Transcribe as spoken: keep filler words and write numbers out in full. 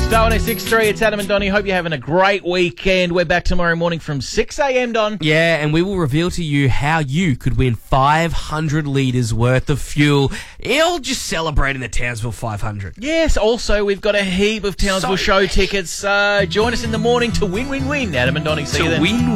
Star one oh six point three, it's Adam and Donnie. Hope you're having a great weekend. We're back tomorrow morning from six a.m, Don. Yeah, and we will reveal to you how you could win five hundred litres worth of fuel. All just celebrating the Townsville five hundred. Yes, also, we've got a heap of Townsville So show much. tickets. Uh, join us in the morning to win, win, win. Adam and Donnie, see To you then. win,